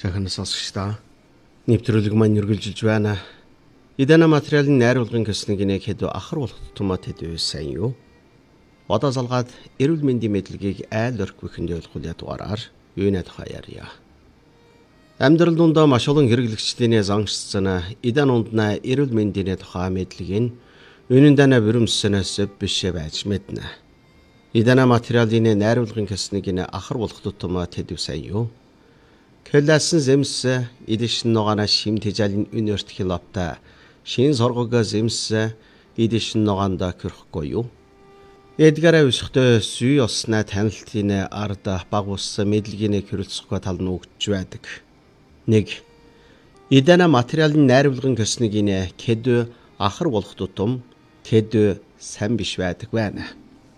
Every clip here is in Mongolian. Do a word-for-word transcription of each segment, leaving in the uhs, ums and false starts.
Сайхан сонсогчдаа нэвтрүүлэг маань үргэлжилж байна. Идана материалын найруулгын көснийг нэг хэд ахар болох томат хэд сайн юу? Одоо залгаад эрүүл мэндийн мэдлэгийг айл орхихын ойлгуулъя дугаараар юунэ тухай ярья. Амьдрал дундаа маш олон хэрэглэгчдийн зангшсан идан ундна эрүүл мэндийн тухай мэдлэгийг үнэн дана бүрэмсэнээс биш байж мэднэ. Идана материалын найруулгын көснийг ахар болох томат хэд сайн юу? Кэлсэн зэмс идэш ногоона шим тэжалийн үнэрт хилапта шин соргога зэмс идэш ногоонда көрөхгүй юу? Эдгээрээ өсөхтэй сүй оснаа танилтын арда баг ус мэдлэгийн хөрөлцөхгөө тал нь өгч байдаг. нэг Идана материалын найруулгын көснийг кэд ахар болох тутам кэд сайн биш байдаг байна.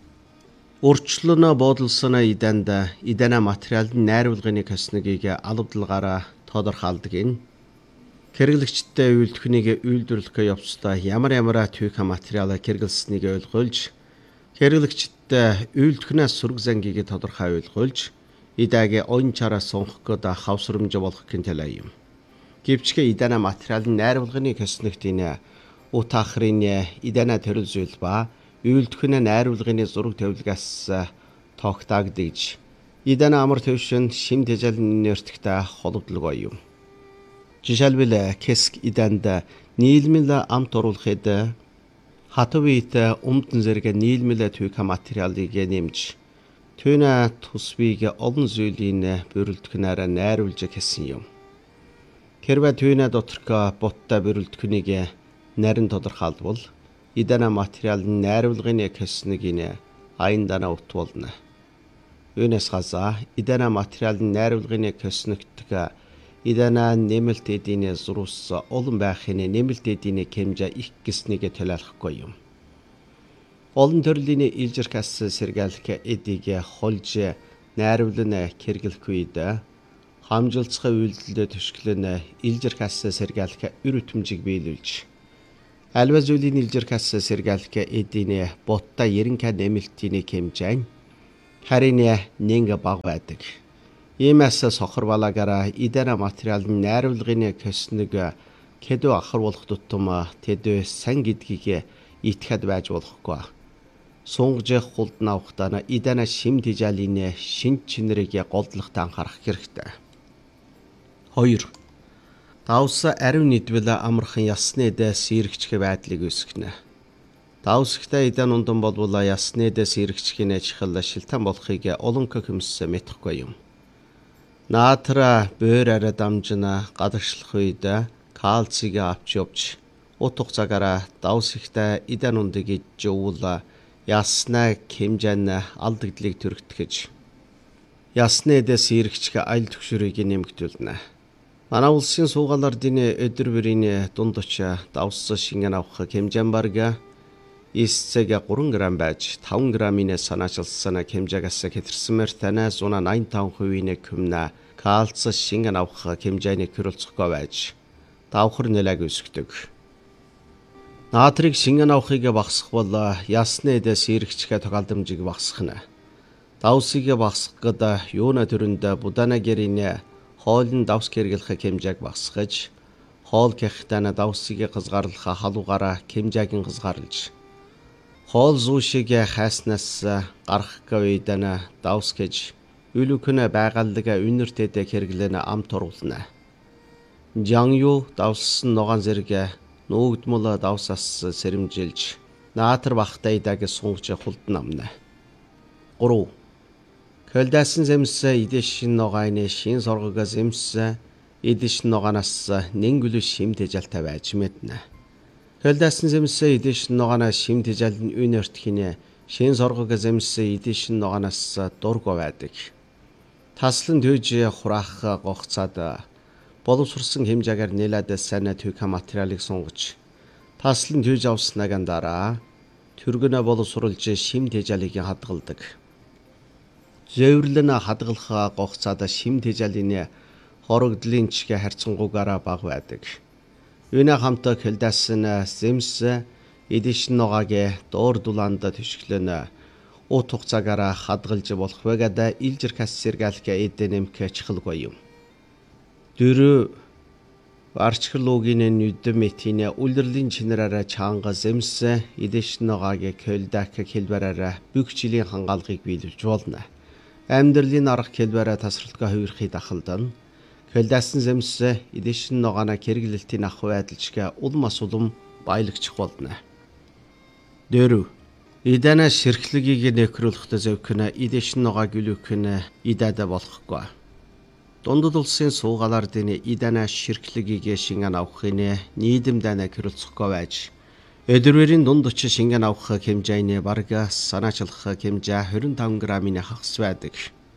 Урчлөөнө бодлосноо иданда идана материалын найруулгын көснийг албадлагаараа тодорхойлдог нь хэрэглэгчтэй үйлдвэрийг үйлдвэрлэх явцдаа ямар ямар түүх материал хэрэглэснийг ойлгуулж хэрэглэгчтэй үйлдвэрнээс сүрэг зангийг тодорхой ойлгуулж идааг он чараа сонгох гээд хавсрамж болох гэнтэй юм. Гэвчгээ идана материалын найруулгын көснөгт энэ утахрын идана төрөл зүйл ба үйлдвэрний найруулгын зураг тавилгаас тогтоогдож идана амар төвшин шим тэжалийн нэртгтэй холбодлого юм. Жишээлбэл кэск иданд нийлмэл амт оруулахад хатвит өмдөн зэрэг нийлмэл түүх материалыг нэмж түүнэ тусвыг олон зүйлийн бүрэлдэхүүнээр найруулж гэсэн юм. Хэрвээ түүнэ доторх боттой бүрэлдэхүүнийг нарийн тодорхойлбол идана материалын найруулгын көснийг аяндана утвуулна. Үүнээс газаа идана материалын найруулгын көснөгтг идана нэмэлт эдийн зурус олон байхын нэмэлт эдийн хэмжээ их гэснийг төлөөлөхгүй юм. Олон төрлийн илжирхээс сэргээлэх эдийг холж найруулна хэрэглэх үед хамжилцгай үйлдэлд төшгөлн илжирхээс сэргээлэх үр өтөмжийг биелүүлж альва зүйлийн илжирхээс сэргээлэх эдийн ботта ерөнхий нэмэлтийн хэмжээ харин нэг баг байдаг. Иймээс сохор балаагаараа идана материалын найруулгын көснөг кэд ахар болох тутам тэд сан гэдгийг итгэхэд байж болохгүй. Сунгаж хулд навхтаа идана шим тэжалийн шин чинэрийг голдлохтой анхаарах хэрэгтэй. хоёр Давс ариун нийдвэл амархан ясны эдээс сэрэгчх байдлыг үүсгэнэ. Давсгтай идан ундан болвол ясны эдээс сэрэгчхийн чихэл шилтан болохыг олонко хүмс мэдэхгүй юм. Наатра бөөр арай дамжина гадагшлах үед кальцийг авч явж утга цагаараа давсгтай идан ундыг ижүүл ясна хэмжээн алдагдлыг төрөгдөхөж ясны эдээс сэрэгчх айл төгшөрийг нэмэгдүүлнэ. Манай улсын суугаалаар дин өдөр бүрийн дунд очи давс шингэн авах хэмжээн барга эсцэг три грамм байж таван граммын санаачилсан хэмжээгээс хэтэрсмээр танаа зуна найман таван хувийн күмнэ кальц шингэн авах хэмжээний хөрөлцөхгүй байж давхар нэлэг үүсгдэг. Наатрыг шингэн авахыг багасгах бол ясны эдээс сэрэгчгээ тогаалдамжийг багасгах нь. Давсыг багасгах гээд юуна төрөнд будана гэрийн хоолн давс хэрэглэх хэмжээг багасгаж хоол гэхтээ давсыг хязгаарлах халуугаараа хэмжээг хязгаарлаж хоол зүүшиг хайснаас гарах гавьдана давс гэж үлүкнэ байгаллаг үнэртэд хэрэглэн амт оруулна. Жаню давс ногоон зэрэг нүүдмөл давсаас сэрэмжилж наатар бахтай даг сунгаж хулдан амна. три Кэлдэсэн зэмс идэш ногоойны шин соргога зэмс идэш ногоонаас нэнгүл шим тэжээлтэй байж мэднэ. Кэлдэсэн зэмс идэш ногооноо шим тэжээлийн үнэрт хинэ шин соргога зэмс идэш ногоонаас дург байдаг. Таслан төж хураах гогцоод боловсрсон хэмжээгээр нэлээд сайн түүх материалыг сунгаж таслан төж авснаган дараа түргэнэ боловсруулж шим тэжээлийг хадгалдаг. Зэвэрлэн хадгалах гогцоод шим тэжээлийн хорогдлын чиг харьцангуйгаараа бага байдаг. Үүнээ хамт кэлдэсэн зэмс идэш ногоог доор дулаанд төшгөлөн ут хугацаагаараа хадгалж болох байгаад илжирхээс сэргээлэх эдэн нэмэх чихэлгүй юм. Дөрөв арчхлуугийн нүдмэтийн үлрэлийн чинараараа чаанга зэмсэ идэшногаагийн көлдак хэлбэраараа бүх жилийн хангаалгыг биелүүлж болно. Амьдралын арга хэлбэраа тасралтгаа хувирахыг дахалдан көлдасан зэмсэ идэшногоона хэрэглэлтийн ах байдалчга улмас улам баялагчих болно. Дөрөв идана ширхлэгийг нэхрүүлэхдээ зөвхөн идэшногоо гүлүүхэн идада болохгүй. Дундад улсын суугаалардын идана ширхлэгийг шингэн авахын нийдэмдэнэ хэрэгцэхгүй байж өдөрвөрийн дунд очиж шингэн авах хэмжээний бараг санаачлах хэмжээ двадцать пять граммын хагас байдаг.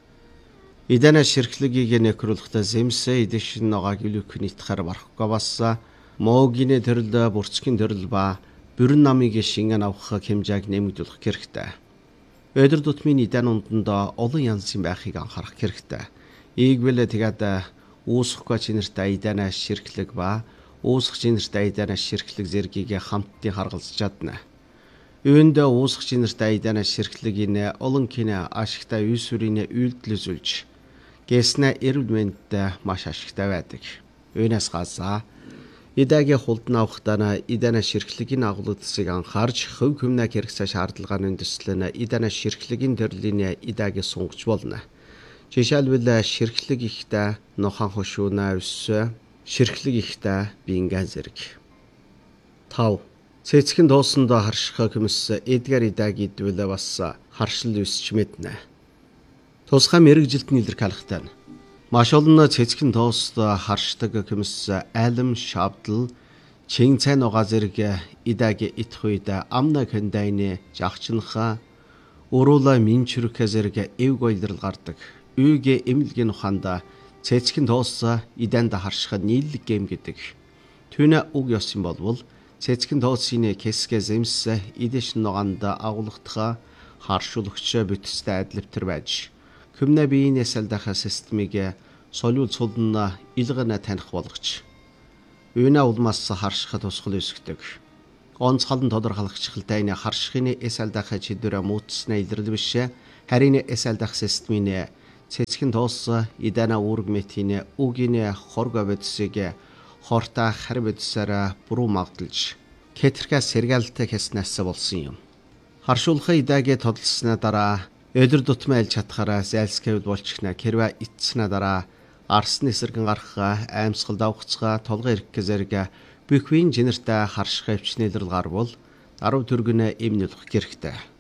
Идана ширхлэгийг нэхрүүлэхдээ зэмсэ идэшногоо гүлүүхэн итхаар барахгүй бас моогийн төрөл бүрцгийн төрөл ба бүрэн намыг шингэн авах хэмжээг нэмэгдүүлэх хэрэгтэй. Өдөр тутмын идана унтанд олон янзын байхыг анхаарах хэрэгтэй. Ийгвэл тэгээд үүсэхгүй чинэртэй идана ширхлэг ба үүсэх чинэртэй идана ширхлэг зэргийг хамтдын харгалзаж чадна. Үүнд үүсэх чинэртэй идана ширхлэгийн олон кино ашигтай үйсүрийн үйлдэлүүлж гэснэ эрүүл мэндэд маш ашигтай байдаг. Үүнээс гадна идагийн хулдна авахдаа идана ширхлэгийн агуулгыг анхаарч хөв хөмнө хэрэгцээ шаардлагын төслөн идана ширхлэгийн төрлийн идагийн сунгаж болно. Жишээлбэл ширхлэг ихтэй нохон хушууна ус ширхлэг ихтэй биенган зэрэг. Тав цэцгэн дуусандаа харших хүмүүс эдгээр идаг идвэл бас харшил үсч мэднэ. Тусгай мэрэгжилтний илэрхийлэлтэй. Маш олон цэцгэн тоост харшдаг хүмүүс айлм шавдал чин цай нуга зэрэг идаг идэх үед амна хөндайны жагчнха уруула минчүрх зэрэг эв гойлрал гардаг. Үйг эмнэлгийн ухаанда цэцгэн тоос иданд харшихад нийлэг гэм гэдэг. Түүнэ уг ёс юм болвол цэцгэн тоосын хэсгээ зэмс идэш ногонд агуулгатха харшуулагч бүтцтэй адилвтер байж хүмнэ биеийн эсэлдах системийг солиул цулна илгэнэ таних болгоч. Үүнэ улмаас харшихад тусгал үүсгдэг. Онцгой тодорхойлогчтой энэ харшихын эсэлдах чигээр мууцснаа илэрлэл биш харин эсэлдах системийн цэцгэн тоос идана үүргмэтийн үгийн хорго бодисыг хорта хар бодисаараа бүрүү магдалж кетэрхээс сэргээлтэй хэснээс болсон юм. Харшуулах идагийн тодолсноо дараа өдөр тутмын альж чадхаараа зайлсхийвэл болчихна. Хэрвээ итснаа дараа арсны эсэргэн гарах аимсгал давхцгаа толгой ирэх зэрэг бүхвийн жинэртэй харших өвчнөлрөл гарвал даруй төргөнө эмнэлэх хэрэгтэй.